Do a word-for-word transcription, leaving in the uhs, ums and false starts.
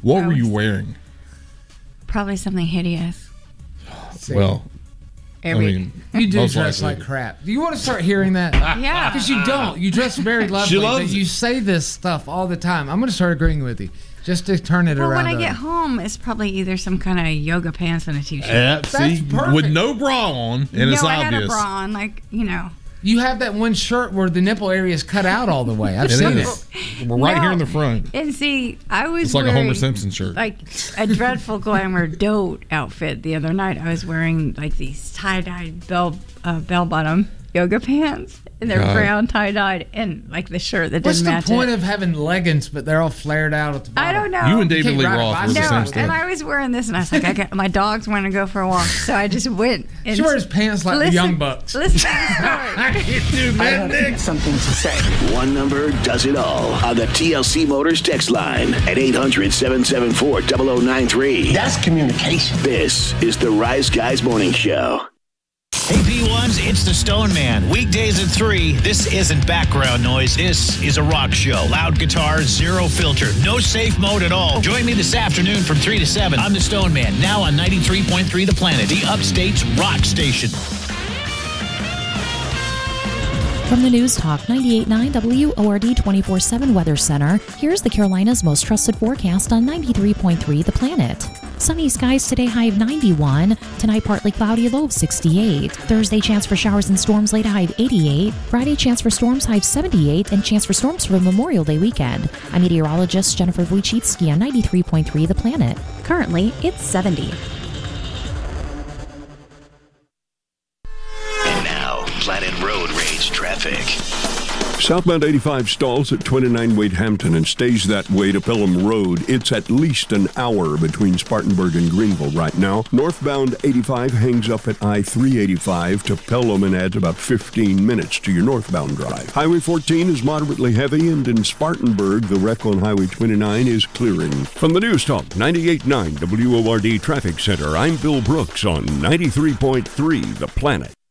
What were you wearing? Probably something hideous. Well, Every, I mean, you do most dress likely. like crap. Do you want to start hearing that? Yeah. Because you don't. You dress very lovely, loves but you it. say this stuff all the time. I'm going to start agreeing with you, just to turn it Well, around. when I to- get home, it's probably either some kind of yoga pants and a t-shirt. Yeah, see, perfect. with no bra on, and no, it's I had a obvious. bra on, like, you know. You have that one shirt where the nipple area is cut out all the way. I've It seen is. it. We're right No. here in the front. And see, I was It's like a wearing, Homer Simpson shirt. like a dreadful glamour dote outfit the other night. I was wearing like these tie-dyed bell uh, bell-bottom yoga pants, and they're God. brown tie-dyed, and like the shirt that What's didn't the match point it. of having leggings, but they're all flared out at the bottom? I don't know. You and David can't Lee ride a Roth were the bicycle. same No, stuff. and I was wearing this, and I was like, I got, my dogs want to go for a walk, so I just went. And She wears pants like the listen- Young Bucks. Listen to the story. I can't do that, Nick. Something to say. One number does it all on the T L C Motors text line at eight hundred, seven seven four, zero zero nine three. That's communication. This is the Rise Guys Morning Show. Hey, P ones, it's the Stone Man. Weekdays at three. This isn't background noise. This is a rock show. Loud guitars, zero filter, no safe mode at all. Join me this afternoon from three to seven. I'm the Stone Man, now on ninety-three point three The Planet, the Upstate's rock station. From the News Talk ninety-eight point nine W O R D twenty-four seven Weather Center, here's the Carolina's most trusted forecast on ninety-three point three The Planet. Sunny skies today, high of ninety-one. Tonight, partly cloudy, low of sixty-eight. Thursday, chance for showers and storms, late high of eighty-eight. Friday, chance for storms, high of seventy-eight. And chance for storms for Memorial Day weekend. I'm meteorologist Jennifer Wojcicki on ninety-three point three The Planet. Currently, it's seventy. And now, Planet Road Rage traffic. Southbound eighty-five stalls at twenty-nine Wade Hampton and stays that way to Pelham Road. It's at least an hour between Spartanburg and Greenville right now. Northbound eighty-five hangs up at I three eighty-five to Pelham and adds about fifteen minutes to your northbound drive. Highway fourteen is moderately heavy, and in Spartanburg, the wreck on Highway twenty-nine is clearing. From the News Talk ninety-eight point nine W O R D Traffic Center, I'm Bill Brooks on ninety-three point three The Planet.